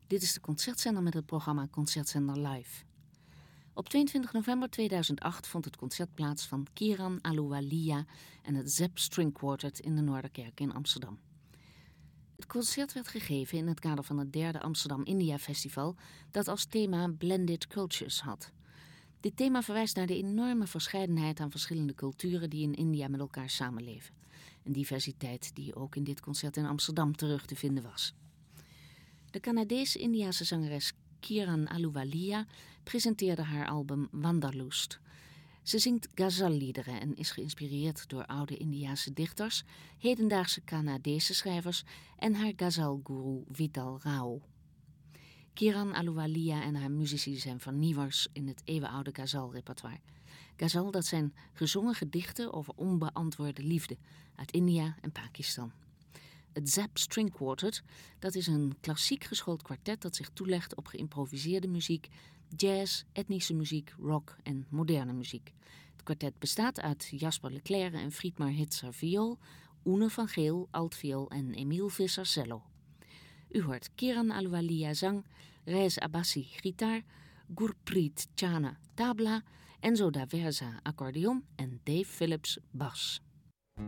Dit is de Concertzender met het programma Concertzender Live. Op 22 november 2008 vond het concert plaats van Kieran Ahluwalia en het Zepp String Quartet in de Noorderkerk in Amsterdam. Het concert werd gegeven in het kader van het 3e Amsterdam India Festival, dat als thema Blended Cultures had. Dit thema verwijst naar de enorme verscheidenheid aan verschillende culturen die in India met elkaar samenleven. Een diversiteit die ook in dit concert in Amsterdam terug te vinden was. De Canadees-Indiase zangeres Kieran Ahluwalia presenteerde haar album Wanderlust. Ze zingt ghazal-liederen en is geïnspireerd door oude Indiase dichters, hedendaagse Canadese schrijvers en haar ghazal-goeroe Vital Rao. Kieran Ahluwalia en haar muzici zijn vernieuwers in het eeuwenoude ghazal-repertoire. Ghazal, dat zijn gezongen gedichten over onbeantwoorde liefde uit India en Pakistan. Het Zepp String Quartet, dat is een klassiek geschoold kwartet dat zich toelegt op geïmproviseerde muziek, jazz, etnische muziek, rock en moderne muziek. Het kwartet bestaat uit Jasper Leclerc en Friedmar Hitzer viool, Oene van Geel altviool en Emiel Visser cello. U hoort Kieran Ahluwalia zang, Reis Abbasi gitaar, Gurpreet Chana tabla, Enzo da Verza accordeon en Dave Phillips bas.